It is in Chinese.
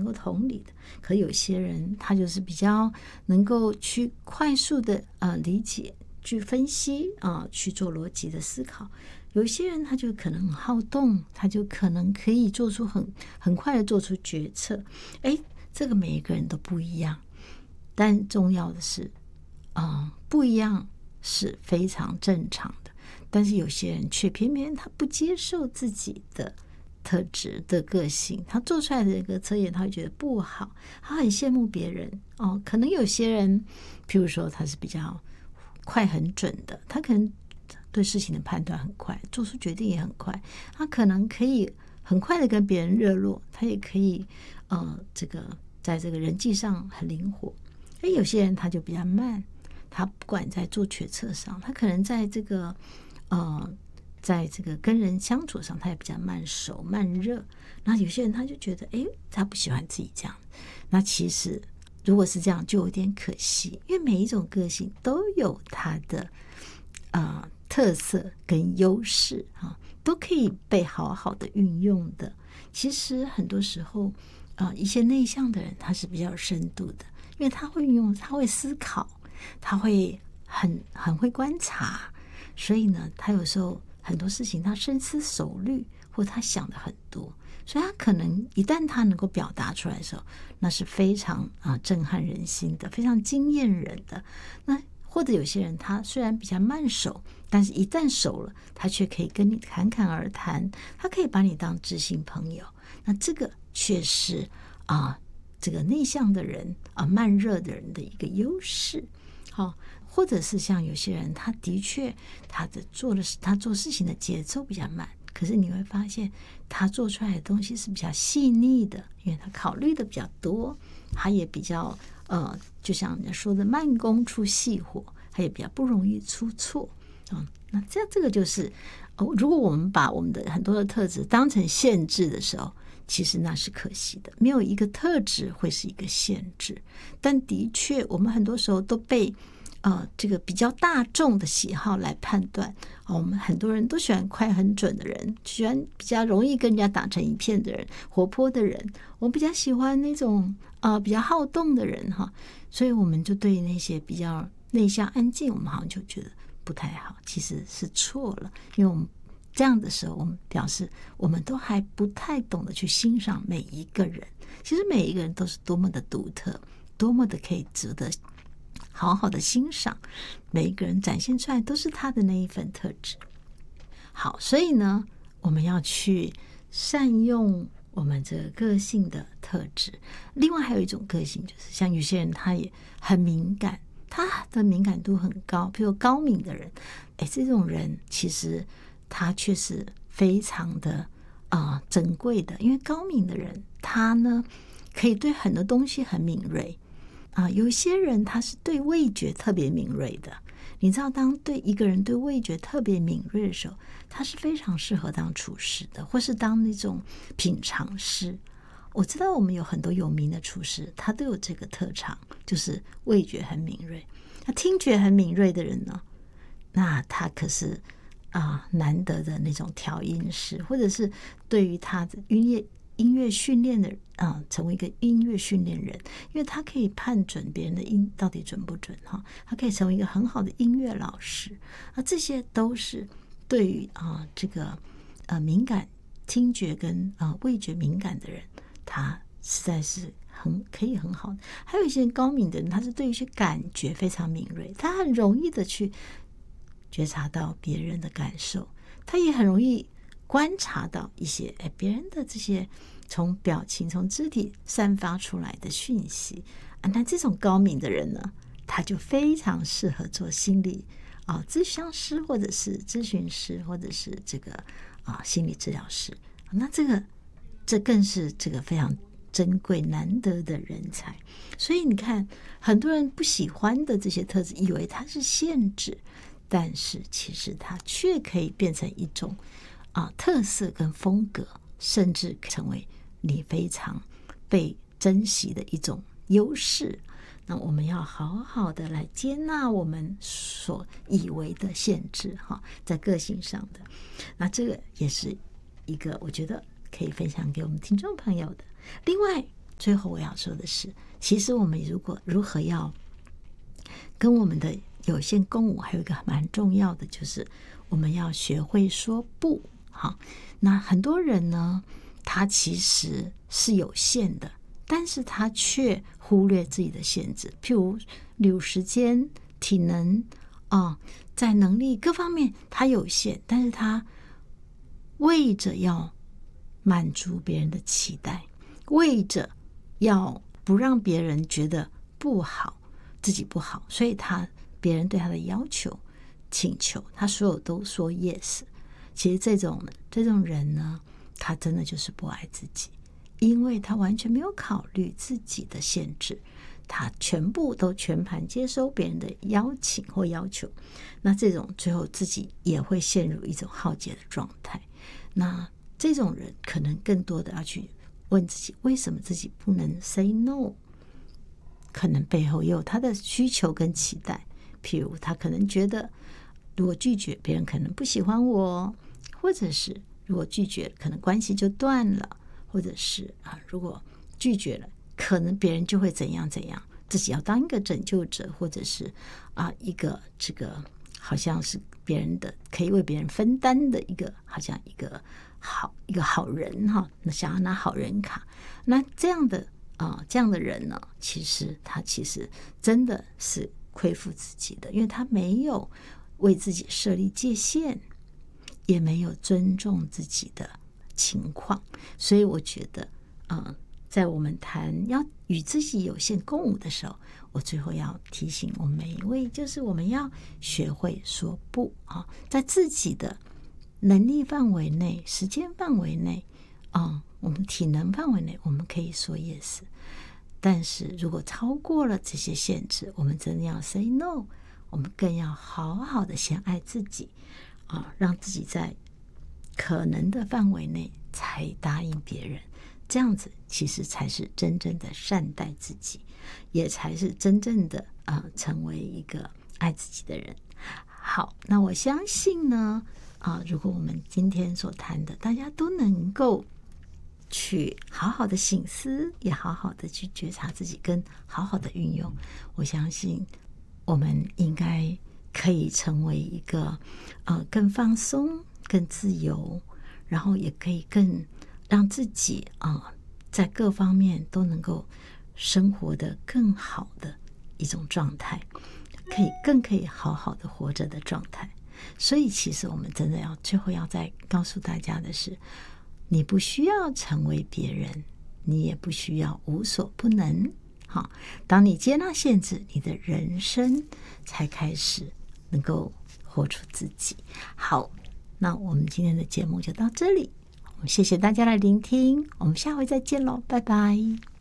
够同理的。可有些人他就是比较能够去快速的理解、去分析去做逻辑的思考。有些人他就可能很好动，他就可能可以做出很快的做出决策。这个每一个人都不一样，但重要的是不一样是非常正常的。但是有些人却偏偏他不接受自己的特质的个性，他做出来的这个测验他会觉得不好，他很羡慕别人可能有些人譬如说他是比较快很准的，他可能对事情的判断很快，做出决定也很快，他可能可以很快的跟别人热络，他也可以在这个人际上很灵活。有些人他就比较慢，他不管在做决策上，他可能在这个跟人相处上他也比较慢熟慢热。那有些人他就觉得他不喜欢自己这样。那其实如果是这样就有点可惜，因为每一种个性都有它的特色跟优势都可以被好好的运用的。其实很多时候一些内向的人他是比较有深度的，因为他会运用，他会思考，他会很会观察，所以呢他有时候很多事情他深思熟虑，或他想的很多，所以他可能一旦他能够表达出来的时候，那是非常震撼人心的，非常惊艳人的。那或者有些人他虽然比较慢熟，但是一旦熟了，他却可以跟你侃侃而谈，他可以把你当知心朋友。那这个却是这个内向的人慢热的人的一个优势。或者是像有些人他的确他做事情的节奏比较慢，可是你会发现他做出来的东西是比较细腻的，因为他考虑的比较多，他也比较就像人家说的慢工出细活，他也比较不容易出错。那这个就是如果我们把我们的很多的特质当成限制的时候，其实那是可惜的。没有一个特质会是一个限制，但的确我们很多时候都被这个比较大众的喜好来判断。我们很多人都喜欢快很准的人，喜欢比较容易跟人家打成一片的人，活泼的人。我们比较喜欢那种比较好动的人所以我们就对那些比较内向安静，我们好像就觉得不太好。其实是错了，因为我们这样的时候，我们表示我们都还不太懂得去欣赏每一个人。其实每一个人都是多么的独特，多么的可以值得好好的欣赏，每一个人展现出来都是他的那一份特质。好，所以呢我们要去善用我们这个个性的特质。另外还有一种个性，就是像有些人他也很敏感，他的敏感度很高，比如高敏的人这种人其实他却是非常的珍贵的。因为高敏的人他呢可以对很多东西很敏锐有些人他是对味觉特别敏锐的。你知道当一个人对味觉特别敏锐的时候，他是非常适合当厨师的，或是当那种品尝师。我知道我们有很多有名的厨师，他都有这个特长，就是味觉很敏锐。那听觉很敏锐的人呢，那他可是难得的那种调音师，或者是对于他的音乐训练的成为一个音乐训练人，因为他可以判准别人的音到底准不准他可以成为一个很好的音乐老师这些都是对于这个敏感听觉跟味觉敏感的人，他实在是可以很好的。还有一些高敏的人，他是对于一些感觉非常敏锐，他很容易的去觉察到别人的感受，他也很容易观察到一些别人的这些从表情从肢体散发出来的讯息那这种高敏的人呢，他就非常适合做心理咨商师，或者是咨询师，或者是这个心理治疗师。那这更是这个非常珍贵难得的人才。所以你看很多人不喜欢的这些特质，以为它是限制，但是其实它却可以变成一种特色跟风格，甚至成为你非常被珍惜的一种优势。那我们要好好的来接纳我们所以为的限制在个性上的。那这个也是一个我觉得可以分享给我们听众朋友的。另外最后我要说的是，其实我们如何要跟我们的有限共舞，还有一个蛮重要的，就是我们要学会说不。好，那很多人呢，他其实是有限的，但是他却忽略自己的限制，譬如例如时间、体能在能力各方面他有限，但是他为着要满足别人的期待，为着要不让别人觉得不好，自己不好，所以别人对他的要求请求他所有都说 yes。 其实这种人呢，他真的就是不爱自己，因为他完全没有考虑自己的限制，他全部都全盘接收别人的邀请或要求，那这种最后自己也会陷入一种浩劫的状态。那这种人可能更多的要去问自己，为什么自己不能 say no？ 可能背后也有他的需求跟期待，譬如他可能觉得如果拒绝别人可能不喜欢我，或者是如果拒绝可能关系就断了，或者是如果拒绝了可能别人就会怎样怎样，自己要当一个拯救者，或者是一个这个好像是别人的可以为别人分担的一个好像一个好人那想要拿好人卡。那这样的人呢，他其实真的是亏负自己的，因为他没有为自己设立界限，也没有尊重自己的情况。所以我觉得在我们谈要与自己有限共舞的时候，我最后要提醒我们每一位，就是我们要学会说不在自己的能力范围内、时间范围内我们体能范围内我们可以说 yes， 但是如果超过了这些限制，我们真的要 say no。 我们更要好好的先爱自己让自己在可能的范围内才答应别人，这样子其实才是真正的善待自己，也才是真正的成为一个爱自己的人。好，那我相信呢如果我们今天所谈的大家都能够去好好的省思，也好好的去觉察自己跟好好的运用，我相信我们应该可以成为一个更放松、更自由，然后也可以更让自己在各方面都能够生活的更好的一种状态，更可以好好的活着的状态。所以其实我们真的最后要再告诉大家的是，你不需要成为别人，你也不需要无所不能。当你接纳限制，你的人生才开始能够活出自己。好，那我们今天的节目就到这里，我们谢谢大家的聆听，我们下回再见咯，拜拜。